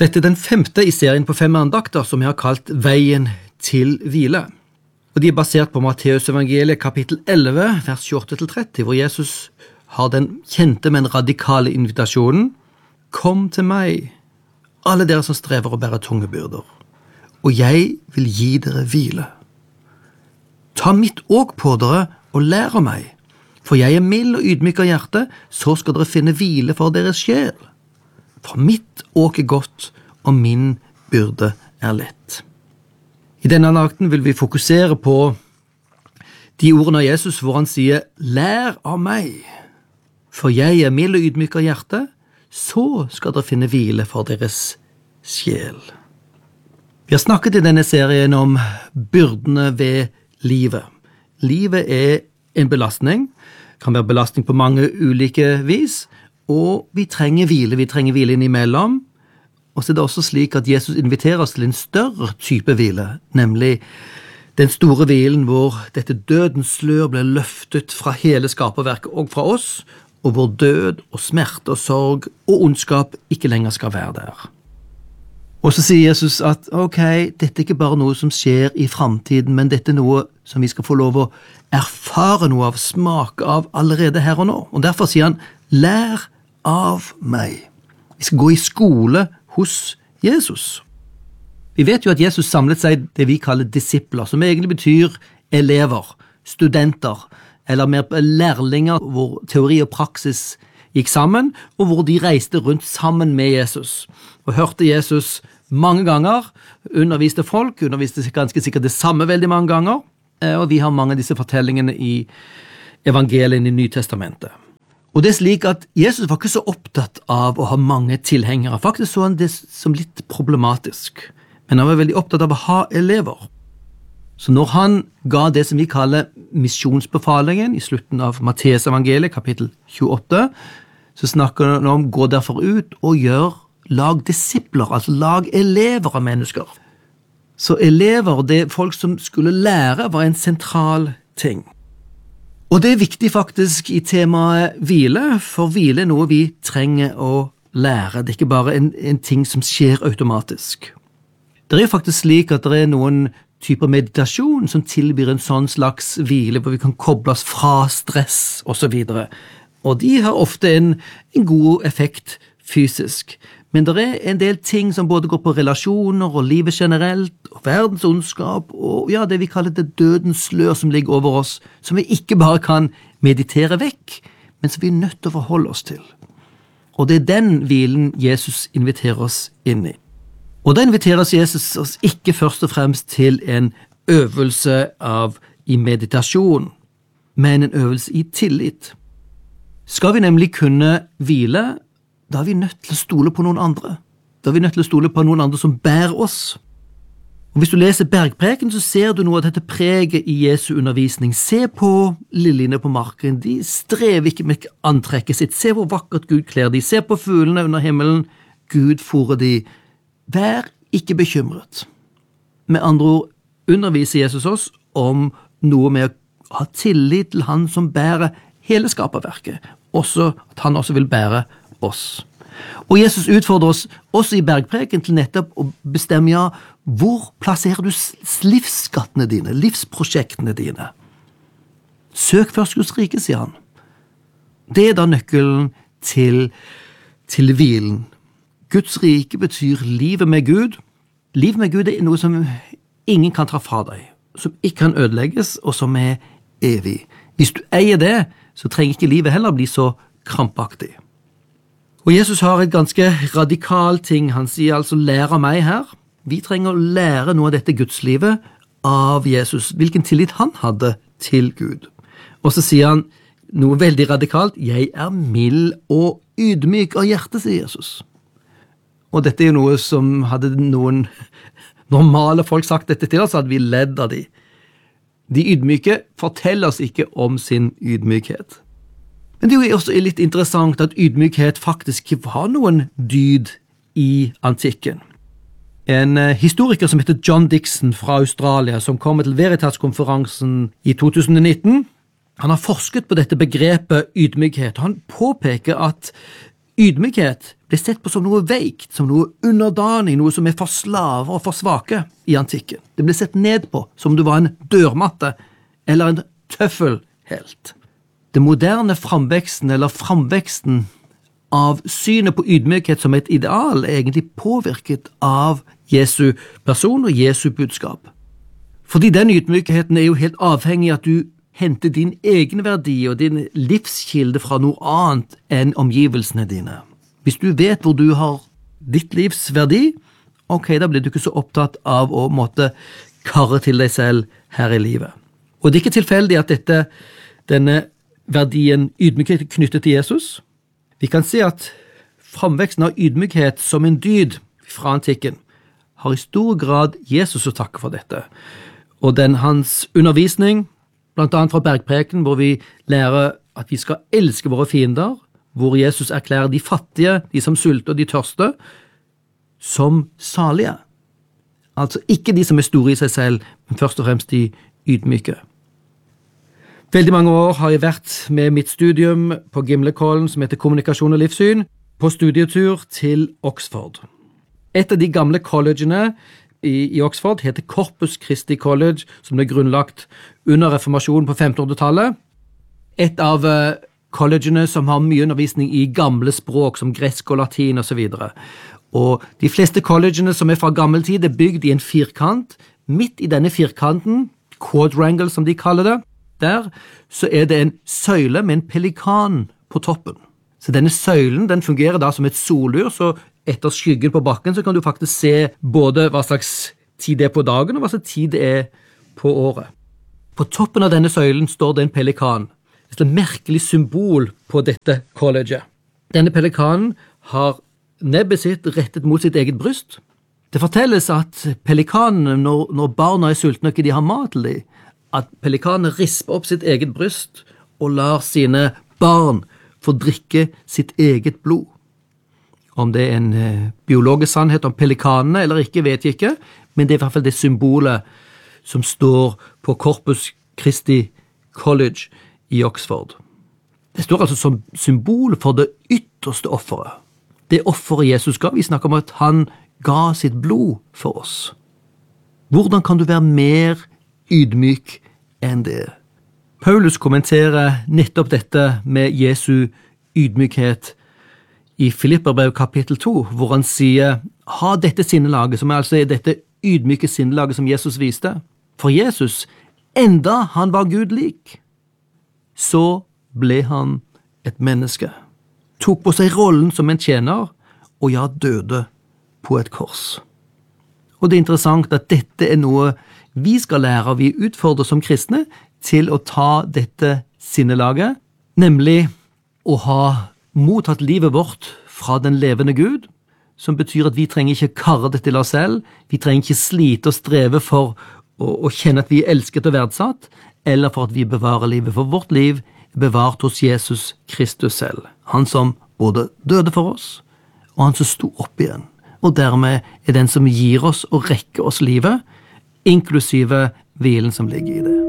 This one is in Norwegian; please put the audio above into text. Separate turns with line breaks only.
Dette er den 5. i serien på 5 andakter som jeg har kalt Veien til hvile. Og de er basert på Matteus evangeliet kapittel 11, vers 28-30, hvor Jesus har den kjente, men radikale invitasjonen: «Kom til meg, alle dere som strever og bærer tunge byrder, og jeg vil gi dere hvile. Ta mitt åk på dere og lær av meg, for jeg er mild og ydmyk av hjerte, så skal dere finne hvile for deres sjel. For mitt åk er godt, og min byrde er lett.» I denne andakten vil vi fokusere på de ordene av Jesus hvor han sier: «Lær av meg, for jeg er mild og ydmyk av hjerte, så skal dere finne hvile for deres sjel.» Vi har snakket i denne serien om byrdene ved livet. Livet er en belastning, kan være belastning på mange ulike vis, og vi trenger hvile innimellom. Og så er det også slik at Jesus inviterer oss til en større type hvile, nemlig den store hvilen hvor dette dødens slør ble løftet fra hele skaperverket og fra oss, og hvor død og smerte og sorg og ondskap ikke lenger skal være der. Og så sier Jesus at ok, dette er ikke bare noe som skjer i fremtiden, men dette er noe som vi skal få lov å erfare noe av, smake av allerede her og nå. Og derfor sier han: «Lær av meg.» Vi skal gå i skole hos Jesus. Vi vet jo at Jesus samlet seg det vi kaller disipler, som egentlig betyr elever, studenter, eller mer lærlinger, hvor teori og praksis gikk sammen, og hvor de reiste rundt sammen med Jesus, og hørte Jesus mange ganger, underviste folk, underviste ganske sikkert det samme veldig mange ganger, og vi har mange av disse fortellingene i evangeliene i Nytestamentet. Og det er slik at Jesus var ikke så opptatt av å ha mange tilhengere. Faktisk så han det som litt problematisk. Men han var veldig opptatt av å ha elever. Så når han ga det som vi kaller misjonsbefalingen i slutten av Matteus evangeliet, kapittel 28, så snakker han om: «Gå derfor ut og lag disipler», altså lag elever av mennesker. Så elever, det folk som skulle lære, var en sentral ting. Og det er viktig faktisk i temaet hvile, for hvile er noe vi trenger å lære. Det er ikke bare en ting som skjer automatisk. Det er faktisk slik at det er noen typer meditasjon som tilbyr en sånn slags hvile, hvor vi kan koble oss fra stress og så videre. Og de har ofte en god effekt fysisk. Men det er en del ting som både går på relasjoner og livet generelt, og verdens ondskap, og ja, det vi kaller det dødens slør som ligger over oss, som vi ikke bare kan meditere vekk, men som vi er nødt til å forholde oss til. Og det er den hvilen Jesus inviterer oss inn i. Og da inviterer Jesus oss ikke først og fremst til en øvelse i meditasjon, men en øvelse i tillit. Skal vi nemlig kunne hvile, da er vi nødt til å stole på noen andre. Da er vi nødt til å stole på noen andre som bærer oss. Og hvis du leser Bergpreken, så ser du noe av dette preget i Jesu undervisning. Se på liljene på marken, de strever ikke med antrekket sitt. Se hvor vakkert Gud kler de. Se på fuglene under himmelen, Gud fôrer de. Vær ikke bekymret. Med andre ord underviser Jesus oss om noe med å ha tillit til han som bærer hele skaperverket, også at han også vil bære oss. Og Jesus utfordrer oss også i Bergpreken til nettopp å bestemme hvor plasserer du livsskattene dine, livsprosjektene dine. Søk først Guds rike, sier han. Det er da nøkkelen til hvilen. Guds rike betyr livet med Gud. Livet med Gud er noe som ingen kan ta fra deg, som ikke kan ødelegges, og som er evig. Hvis du eier det, så trenger ikke livet heller bli så krampaktig. Og Jesus har et ganske radikal ting. Han sier altså: «Lær av meg» her. Vi trenger å lære noe av dette gudslivet av Jesus, hvilken tillit han hadde til Gud. Og så sier han noe veldig radikalt: «Jeg er mild og ydmyk av hjerte», sier Jesus. Og dette er jo noe som hadde noen normale folk sagt dette til oss, hadde vi ledd av de. De ydmyke forteller oss ikke om sin ydmykhet. Men det er jo også litt interessant at ydmykhet faktisk har noen dyd i antikken. En historiker som heter John Dixon fra Australia, som kom til Veritas-konferansen i 2019, han har forsket på dette begrepet ydmykhet. Han påpeker at ydmykhet ble sett på som noe veikt, som noe underdanig, noe som for slaver og for svake i antikken. Det ble sett ned på som du var en dørmatte eller en tøffelhelt. Det moderne framveksten av synet på ydmykhet som et ideal er egentlig påvirket av Jesu person og Jesu budskap. Fordi den ydmykheten er jo helt avhengig av at du henter din egen verdi og din livskilde fra noe annet enn omgivelsene dine. Hvis du vet hvor du har ditt livs verdi, ok, da blir du ikke så opptatt av å måtte karre til deg selv her i livet. Og det er ikke tilfeldig at denne verdien ydmykhet er knyttet til Jesus. Vi kan se at framveksten av ydmykhet som en dyd fra antikken har i stor grad Jesus å takke for dette. Og hans undervisning, blant annet fra Bergpreken, hvor vi lærer at vi skal elske våre fiender, hvor Jesus erklærer de fattige, de som sulter og de tørste, som salige. Altså ikke de som er store i seg selv, men først og fremst de ydmyke. Veldig mange år har jeg vært med mitt studium på Gimlekollen som heter Kommunikasjon og livssyn, på studietur til Oxford. Et av de gamle collegene i Oxford heter Corpus Christi College, som ble grunnlagt under reformasjonen på 1500-tallet. Et av collegene som har mye undervisning i gamle språk, som gresk og latin og så videre. Og de fleste collegene som er fra gammel tid er bygd i en firkant. Midt i denne firkanten, quadrangle som de kaller det, der så er det en søyle med en pelikan på toppen. Så denne søylen den fungerer da som et solur, så etter skyggen på bakken så kan du faktisk se både hva slags tid det er på dagen og hva slags tid det er på året. På toppen av denne søylen står det en pelikan. Det er et merkelig symbol på dette colleget. Denne pelikanen har nebbet sitt rettet mot sitt eget bryst. Det fortelles at pelikanene, når barna er sultne og ikke de har mat til dem, at pelikanene risper opp sitt eget bryst og lar sine barn få drikke sitt eget blod. Om det er en biologisk sannhet om pelikanene eller ikke, vet jeg ikke, men det er i hvert fall det symbolet som står på Corpus Christi College i Oxford. Det står altså som symbol for det ytterste offeret. Det offeret Jesus ga. Vi snakker om at han ga sitt blod for oss. Hvordan kan du være mer ydmyk enn det? Paulus kommenterer nettopp dette med Jesu ydmykhet i Filipperbrev kapittel 2, hvor han sier, ha dette sinnelaget, som altså er dette ydmyke sinnelaget som Jesus viste. For Jesus, enda han var Gud lik, så ble han et menneske, tok på seg rollen som en tjener, og ja, døde på et kors. Og det er interessant at dette er noe vi skal lære, vi utfordrer som kristne, til å ta dette sinnelaget, nemlig å ha mottatt livet vårt fra den levende Gud, som betyr at vi trenger ikke karre det til oss selv, vi trenger ikke slite og streve for å kjenne at vi er elsket og verdsatt, eller for at vi bevarer livet, for vårt liv er bevart hos Jesus Kristus selv, han som både døde for oss, og han som sto opp igjen, og dermed er den som gir oss og rekker oss livet, inklusive hvilen som ligger i det.